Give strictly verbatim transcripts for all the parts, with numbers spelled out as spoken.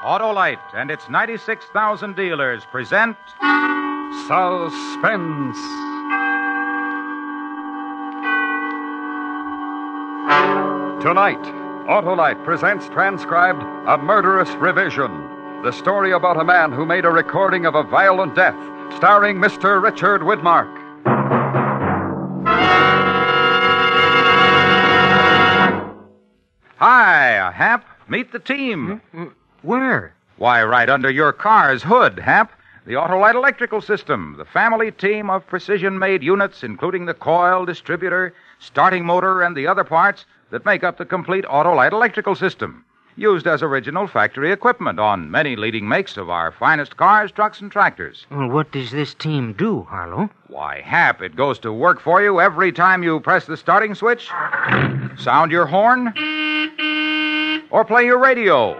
Autolite and its ninety-six thousand dealers present Suspense. Tonight, Autolite presents transcribed A Murderous Revision, the story about a man who made a recording of a violent death, starring Mister Richard Widmark. Hi, Hap. Meet the team. Hmm? Where? Why, right under your car's hood, Hap. The Autolite Electrical System, the family team of precision-made units, including the coil, distributor, starting motor, and the other parts that make up the complete Autolite Electrical System, used as original factory equipment on many leading makes of our finest cars, trucks, and tractors. Well, what does this team do, Harlow? Why, Hap, it goes to work for you every time you press the starting switch, sound your horn, or play your radio.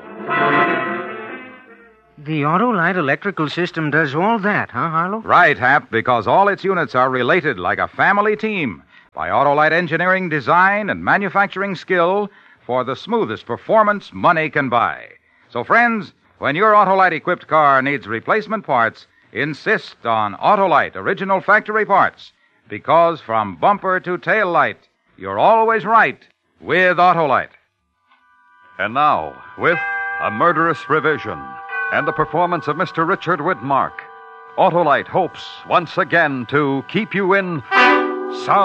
The Autolite Electrical System does all that, huh, Harlow? Right, Hap, because all its units are related like a family team by Autolite engineering, design, and manufacturing skill for the smoothest performance money can buy. So, friends, when your Autolite-equipped car needs replacement parts, insist on Autolite original factory parts, because from bumper to tail light, you're always right with Autolite. And now, with A Murderous Revision and the performance of Mister Richard Widmark, Autolite hopes once again to keep you in sound